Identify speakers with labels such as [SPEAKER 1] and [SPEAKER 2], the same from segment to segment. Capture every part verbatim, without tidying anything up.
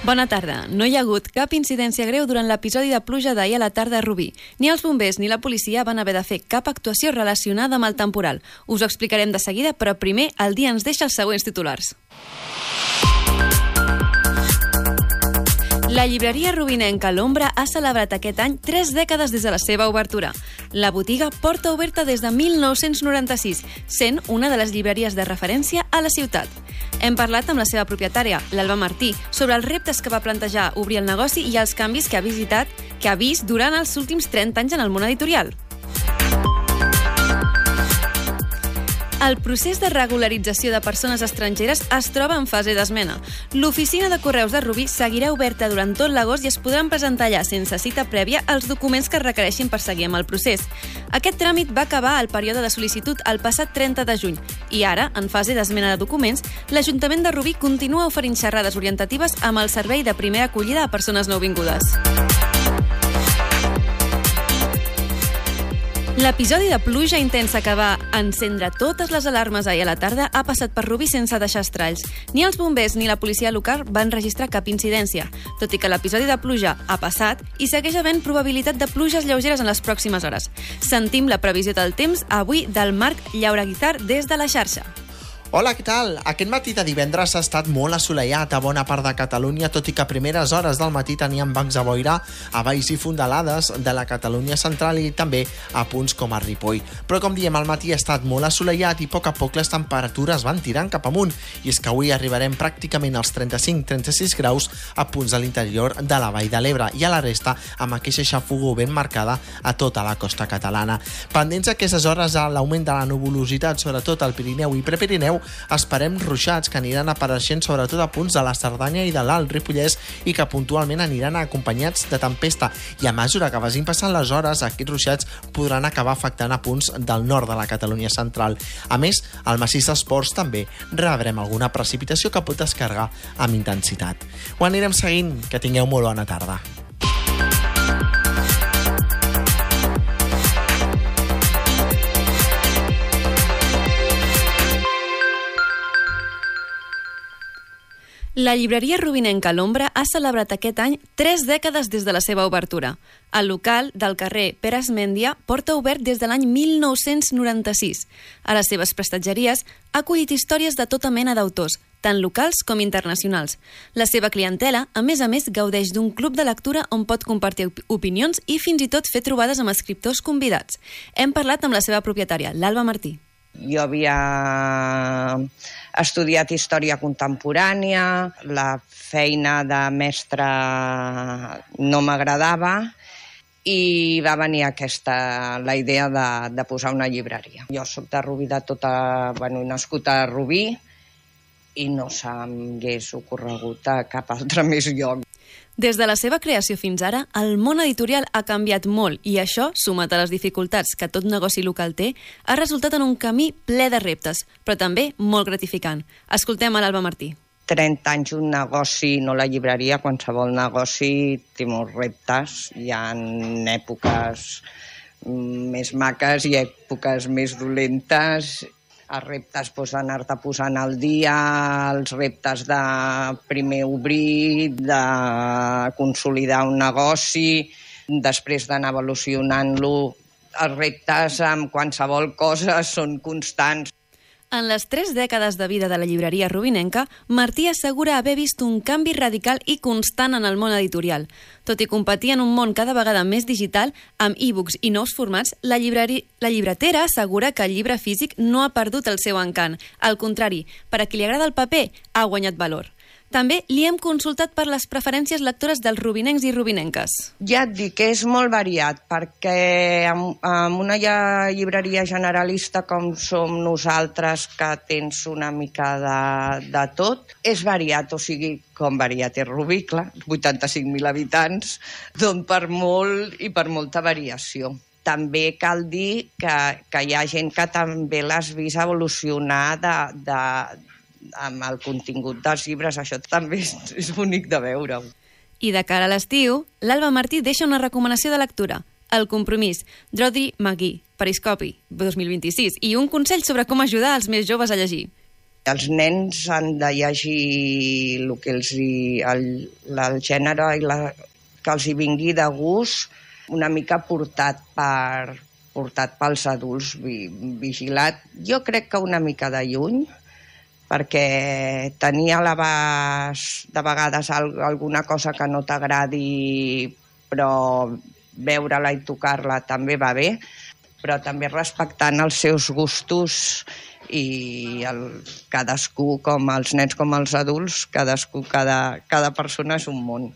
[SPEAKER 1] Bona tarda. No hi ha hagut cap incidència greu durant l'episodi de pluja d'ahir a la tarda a Rubí. Ni els bombers ni la policia van haver de fer cap actuació relacionada amb el temporal. Us ho explicarem de seguida, però primer el dia ens deixa els següents titulars. La llibreria rubinenca L'Ombra ha celebrat aquest any tres dècades des de la seva obertura. La botiga porta oberta des de mil nou-cents noranta-sis, sent una de les llibreries de referència a la ciutat. Hem parlat amb la seva propietària, l'Alba Martí, sobre els reptes que va plantejar obrir el negoci i els canvis que ha visitat, que ha vist durant els últims trenta anys en el món editorial. El procés de regularització de persones estrangeres es troba en fase d'esmena. L'oficina de correus de Rubí seguirà oberta durant tot l'agost i es podran presentar allà sense cita prèvia els documents que es requereixin per seguir amb el procés. Aquest tràmit va acabar el període de sol·licitud el passat trenta de juny i ara, en fase d'esmena de documents, l'Ajuntament de Rubí continua oferint xerrades orientatives amb el servei de primera acollida a persones nouvingudes. L'episodi de pluja intensa que va encendre totes les alarmes ahir a la tarda ha passat per Rubí sense deixar estralls. Ni els bombers ni la policia local van registrar cap incidència, tot i que l'episodi de pluja ha passat i segueix havent probabilitat de pluges lleugeres en les pròximes hores. Sentim la previsió del temps avui del Marc Llauraguizar des de la xarxa.
[SPEAKER 2] Hola, què tal? Aquest matí de divendres ha estat molt assolellat a bona part de Catalunya, tot i que a primeres hores del matí teníem bancs de boira a valls i fondalades de la Catalunya central i també a punts com a Ripoll. Però com diem, al matí ha estat molt assolellat i a poc a poc les temperatures van tirant cap amunt, i és que avui arribarem pràcticament als trenta-cinc trenta-sis graus a punts de l'interior de la Vall de l'Ebre i a la resta amb aquesta xafogor ben marcada a tota la costa catalana. Pendents aquestes hores a l'augment de la nuvolositat, sobretot al Pirineu i Prepirineu, esperem ruixats que aniran apareixent sobretot a punts de la Cerdanya i de l'Alt Ripollès i que puntualment aniran acompanyats de tempesta, i a mesura que vagin passant les hores aquests ruixats podran acabar afectant a punts del nord de la Catalunya central. A més, al massís dels Ports també rebrem alguna precipitació que pot descarregar amb intensitat. Ho anirem seguint, que tingueu molt bona tarda.
[SPEAKER 1] La llibreria rubinenca L'Ombra ha celebrat aquest any tres dècades des de la seva obertura. El local del carrer Pere Esmèndia porta obert des de l'any mil nou-cents noranta-sis. A les seves prestatgeries ha acollit històries de tota mena d'autors, tant locals com internacionals. La seva clientela, a més a més, gaudeix d'un club de lectura on pot compartir opinions i fins i tot fer trobades amb escriptors convidats. Hem parlat amb la seva propietària, l'Alba Martí.
[SPEAKER 3] Jo havia estudiat història contemporània, la feina de mestre no m'agradava i va venir aquesta, la idea de, de posar una llibreria. Jo soc de Rubí de tota... Bueno, he nascut a Rubí i no s'hagués ocorregut a cap altre més lloc.
[SPEAKER 1] Des de la seva creació fins ara, el món editorial ha canviat molt i això, sumat a les dificultats que tot negoci local té, ha resultat en un camí ple de reptes, però també molt gratificant. Escoltem a l'Alba Martí.
[SPEAKER 3] trenta anys un negoci, no la llibreria, qualsevol negoci té molts reptes. Hi ha èpoques més maques i èpoques més dolentes. Els reptes doncs, d'anar-te posant al dia, els reptes de primer obrir, de consolidar un negoci, després d'anar evolucionant-lo. Els reptes amb qualsevol cosa són constants.
[SPEAKER 1] En les tres dècades de vida de la llibreria rubinenca, Martí assegura haver vist un canvi radical i constant en el món editorial. Tot i competir en un món cada vegada més digital, amb e-books i nous formats, la, llibreri... la llibretera assegura que el llibre físic no ha perdut el seu encant. Al contrari, per a qui li agrada el paper, ha guanyat valor. També li hem consultat per les preferències lectores dels rubinencs i rubinenques.
[SPEAKER 3] Ja et dic que és molt variat, perquè amb, amb una llibreria generalista com som nosaltres, que tens una mica de, de tot, és variat, o sigui, com variat és Rubí, clar, vuitanta-cinc mil habitants, don per molt i per molta variació. També cal dir que, que hi ha gent que també l'has vist evolucionar de... de amb el contingut dels llibres, això també és, és bonic de veure.
[SPEAKER 1] I de cara a l'estiu, l'Alba Martí deixa una recomanació de lectura. El compromís, Droddy McGee, Periscopi, dos mil vint-i-sis, i un consell sobre com ajudar els més joves a llegir.
[SPEAKER 3] Els nens han de llegir el que els hi, el, el gènere i la, que els hi vingui de gust, una mica portat per portat pels adults, vigilat. Jo crec que una mica de lluny, perquè tenir a l'abast de vegades alguna cosa que no t'agradi, però veure-la i tocar-la també va bé, però també respectant els seus gustos i el, cadascú, com els nens com els adults, cadascú, cada, cada persona és un món.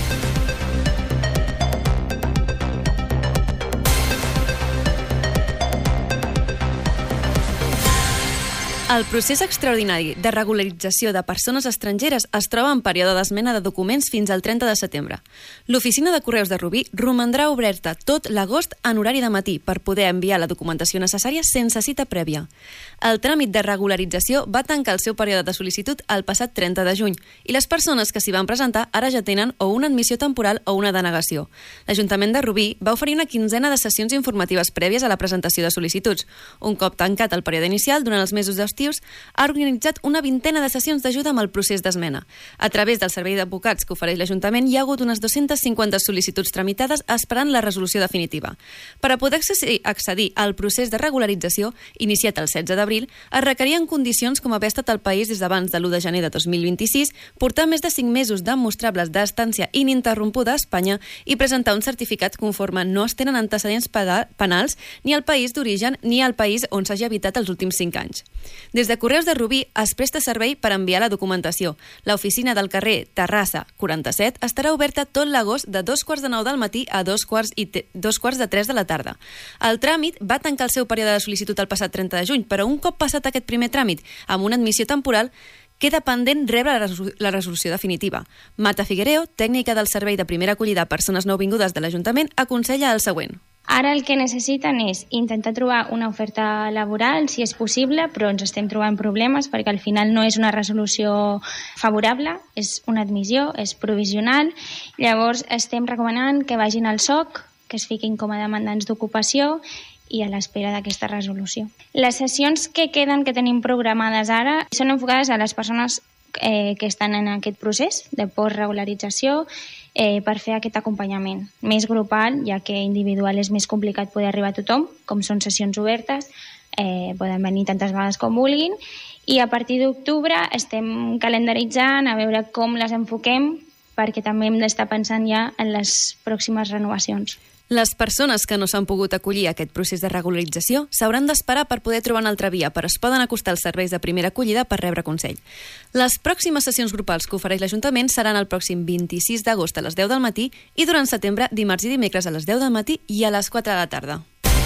[SPEAKER 1] El procés extraordinari de regularització de persones estrangeres es troba en període d'esmena de documents fins al trenta de setembre. L'oficina de Correus de Rubí romandrà oberta tot l'agost en horari de matí per poder enviar la documentació necessària sense cita prèvia. El tràmit de regularització va tancar el seu període de sol·licitud el passat trenta de juny i les persones que s'hi van presentar ara ja tenen o una admissió temporal o una denegació. L'Ajuntament de Rubí va oferir una quinzena de sessions informatives prèvies a la presentació de sol·licituds. Un cop tancat el període inicial, durant els mesos d'estiu, ha organitzat una vintena de sessions d'ajuda amb el procés d'esmena. A través del servei d'advocats que ofereix l'Ajuntament hi ha hagut unes dues-centes cinquanta sol·licituds tramitades esperant la resolució definitiva. Per a poder accedir al procés de regularització, iniciat el setze d'abril, es requerien condicions com haver estat al país des d'abans de l'u de gener de dos mil vint-i-sis, portar més de cinc mesos demostrables d'estància ininterrompuda a Espanya i presentar un certificat conforme no es tenen antecedents penals ni al país d'origen ni al país on s'hagi habitat els últims cinc anys. Des de Correus de Rubí es presta servei per enviar la documentació. L'oficina del carrer Terrassa quaranta-set estarà oberta tot l'agost de dos quarts de nou del matí a dos quarts, i te... dos quarts de tres de la tarda. El tràmit va tancar el seu període de sol·licitud el passat trenta de juny, però un cop passat aquest primer tràmit amb una admissió temporal, queda pendent rebre la, resol... la resolució definitiva. Mata Figuereo, tècnica del Servei de Primera Acollida a Persones Nouvingudes de l'Ajuntament, aconsella el següent.
[SPEAKER 4] Ara el que necessiten és intentar trobar una oferta laboral, si és possible, però ens estem trobant problemes perquè al final no és una resolució favorable, és una admissió, és provisional. Llavors estem recomanant que vagin al S O C, que es fiquin com a demandants d'ocupació i a l'espera d'aquesta resolució. Les sessions que queden, que tenim programades ara, són enfocades a les persones eh, que estan en aquest procés de postregularització, Eh, per fer aquest acompanyament més grupal, ja que individual és més complicat poder arribar a tothom, com són sessions obertes, eh, poden venir tantes vegades com vulguin, i a partir d'octubre estem calendaritzant a veure com les enfoquem, perquè també hem d'estar pensant ja en les pròximes renovacions.
[SPEAKER 1] Les persones que no s'han pogut acollir a aquest procés de regularització s'hauran d'esperar per poder trobar una altra via, però es poden acostar als serveis de primera acollida per rebre consell. Les pròximes sessions grupals que ofereix l'Ajuntament seran el pròxim vint-i-sis d'agost a les deu del matí i durant setembre, dimarts i dimecres a les deu del matí i a les quatre de la tarda.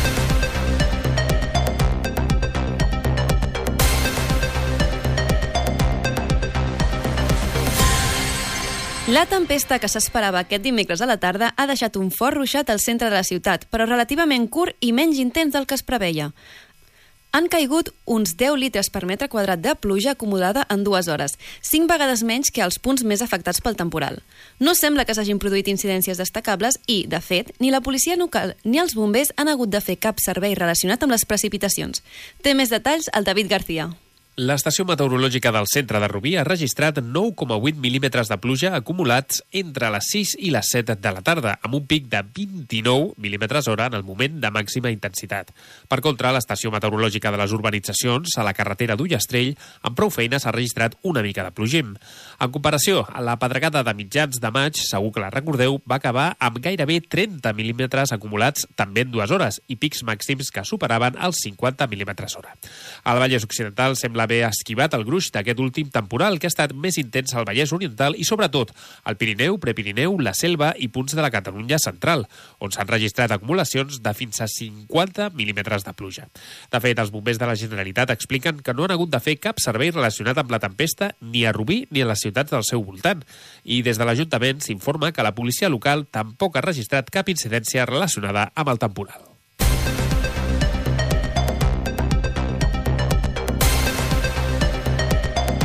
[SPEAKER 1] La tempesta que s'esperava aquest dimecres a la tarda ha deixat un fort ruixat al centre de la ciutat, però relativament curt i menys intens del que es preveia. Han caigut uns deu litres per metre quadrat de pluja acumulada en dues hores, cinc vegades menys que els punts més afectats pel temporal. No sembla que s'hagin produït incidències destacables i, de fet, ni la policia local ni els bombers han hagut de fer cap servei relacionat amb les precipitacions. Té més detalls el David García.
[SPEAKER 5] L'estació meteorològica del centre de Rubí ha registrat nou coma vuit mil·límetres de pluja acumulats entre les sis i les set de la tarda, amb un pic de vint-i-nou mil·límetres hora en el moment de màxima intensitat. Per contra, l'estació meteorològica de les urbanitzacions, a la carretera d'Ullastrell, amb prou feines ha registrat una mica de plogim. En comparació, la pedregada de mitjans de maig, segur que la recordeu, va acabar amb gairebé trenta mil·límetres acumulats també en dues hores i pics màxims que superaven els cinquanta mil·límetres hora. Al Vallès Occidental sembla haver esquivat el gruix d'aquest últim temporal, que ha estat més intens al Vallès Oriental i, sobretot, al Pirineu, Prepirineu, la Selva i punts de la Catalunya central, on s'han registrat acumulacions de fins a cinquanta mil·límetres de pluja. De fet, els bombers de la Generalitat expliquen que no han hagut de fer cap servei relacionat amb la tempesta ni a Rubí ni a les ciutats del seu voltant. I des de l'Ajuntament s'informa que la policia local tampoc ha registrat cap incidència relacionada amb el temporal.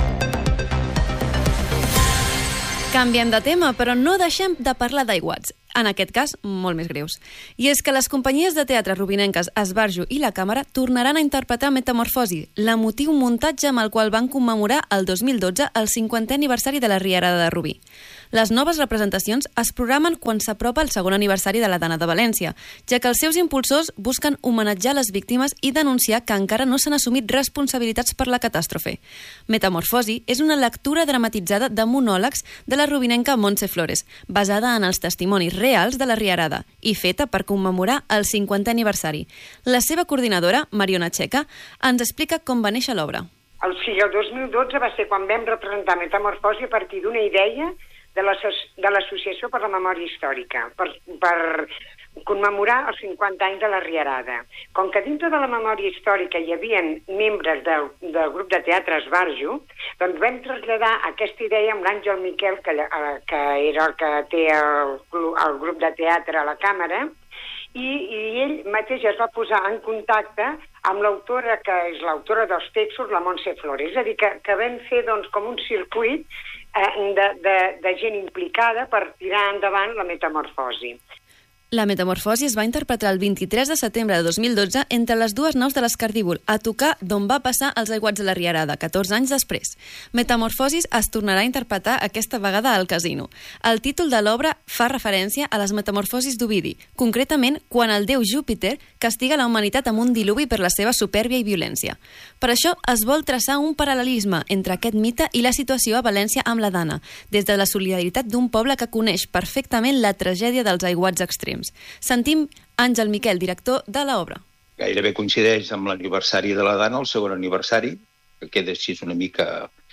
[SPEAKER 1] Canviem de tema, però no deixem de parlar d'aiguats. en aquest cas, molt més greus. I és que les companyies de teatre rubinenques Esbarjo i La Càmera tornaran a interpretar Metamorfosi, l'emotiu muntatge amb el qual van commemorar el dos mil dotze el cinquantè aniversari de la Rierada de Rubí. Les noves representacions es programen quan s'apropa el segon aniversari de la Dana de València, ja que els seus impulsors busquen homenatjar les víctimes i denunciar que encara no s'han assumit responsabilitats per la catàstrofe. Metamorfosi és una lectura dramatitzada de monòlegs de la rubinenca Montse Flores, basada en els testimonis reals de la Rierada i feta per commemorar el cinquantè aniversari. La seva coordinadora, Mariona Checa, ens explica com va néixer l'obra.
[SPEAKER 6] O sigui, el dos mil dotze va ser quan vam representar Metamorfosi a partir d'una idea de l'Associació per la Memòria Històrica, per, per commemorar els cinquanta anys de la Rierada. Com que dintre de la memòria històrica hi havia membres del, del grup de teatre Esbarjo, doncs vam traslladar aquesta idea amb l'Àngel Miquel, que, que era el que té el, el grup de teatre a La Càmera, i, i ell mateix es va posar en contacte amb l'autora, que és l'autora dels textos, la Montse Flores. És a dir, que, que vam fer doncs, com un circuit De, de, de gent implicada per tirar endavant la Metamorfosi.
[SPEAKER 1] La Metamorfosi es va interpretar el vint-i-tres de setembre de dos mil dotze entre les dues naus de l'Escardívol, a tocar d'on va passar els aiguats de la Rierada, catorze anys després. Metamorfosis es tornarà a interpretar aquesta vegada al Casino. El títol de l'obra fa referència a les metamorfosis d'Ovidi, concretament quan el déu Júpiter castiga la humanitat amb un diluvi per la seva supèrbia i violència. Per això es vol traçar un paral·lelisme entre aquest mite i la situació a València amb la Dana, des de la solidaritat d'un poble que coneix perfectament la tragèdia dels aiguats extrems. Sentim Àngel Miquel, director de l'obra.
[SPEAKER 7] Gairebé coincideix amb l'aniversari de la Dana, el segon aniversari, que queda així una mica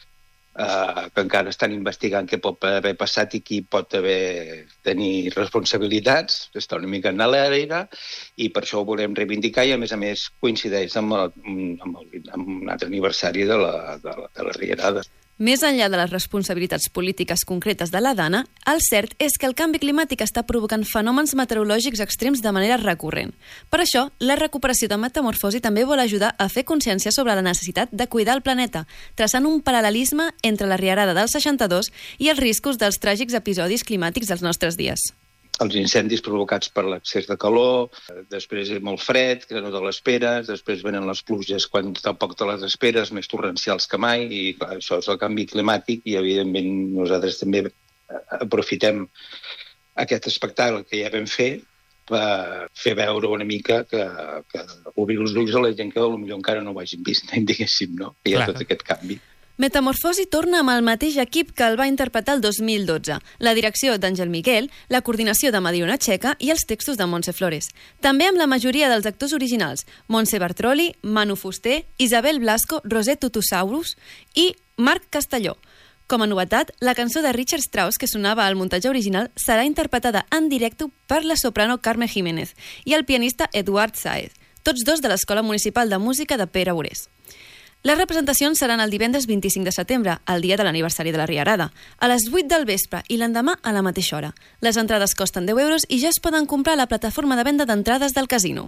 [SPEAKER 7] eh, que encara estan investigant què pot haver passat i qui pot haver tenir responsabilitats, està una mica en l'aire, i per això ho volem reivindicar i a més a més coincideix amb, el, amb, el, amb un altre aniversari de la, de la, de la Rierada.
[SPEAKER 1] Més enllà de les responsabilitats polítiques concretes de la Dana, el cert és que el canvi climàtic està provocant fenòmens meteorològics extrems de manera recurrent. Per això, la recuperació de Metamorfosi també vol ajudar a fer consciència sobre la necessitat de cuidar el planeta, traçant un paral·lelisme entre la Rierada del seixanta-dos i els riscos dels tràgics episodis climàtics dels nostres dies.
[SPEAKER 7] Els incendis provocats per l'excés de calor, després és molt fred, que no te l'esperes, després venen les pluges quan tampoc te les esperes, més torrencials que mai, i clar, això és el canvi climàtic i evidentment nosaltres també aprofitem aquest espectacle que ja vam fer per fer veure una mica que, que obrir els ulls a la gent que potser encara no ho hagin vist, diguéssim, no? Que hi ha tot aquest canvi.
[SPEAKER 1] Metamorfosi torna amb el mateix equip que el va interpretar el dos mil dotze, la direcció d'Àngel Miquel, la coordinació de Mariona Checa i els textos de Montse Flores. També amb la majoria dels actors originals, Montse Bartroli, Manu Fuster, Isabel Blasco, Roser Tutusaurus i Marc Castelló. Com a novetat, la cançó de Richard Strauss, que sonava al muntatge original, serà interpretada en directe per la soprano Carme Jiménez i el pianista Eduard Sáez, tots dos de l'Escola Municipal de Música de Pere Urés. Les representacions seran el divendres vint-i-cinc de setembre, el dia de l'aniversari de la Rierada, a les vuit del vespre i l'endemà a la mateixa hora. Les entrades costen deu euros i ja es poden comprar a la plataforma de venda d'entrades del Casino.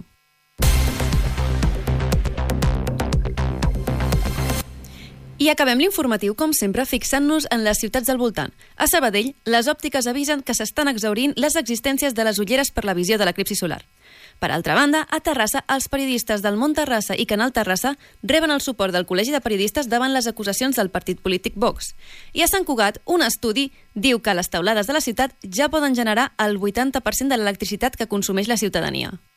[SPEAKER 1] I acabem l'informatiu, com sempre, fixant-nos en les ciutats del voltant. A Sabadell, les òptiques avisen que s'estan exhaurint les existències de les ulleres per la visió de l'eclipsi solar. Per altra banda, a Terrassa, els periodistes del Mont Terrassa i Canal Terrassa reben el suport del Col·legi de Periodistes davant les acusacions del partit polític Vox. I a Sant Cugat, un estudi diu que les teulades de la ciutat ja poden generar el vuitanta per cent de l'electricitat que consumeix la ciutadania.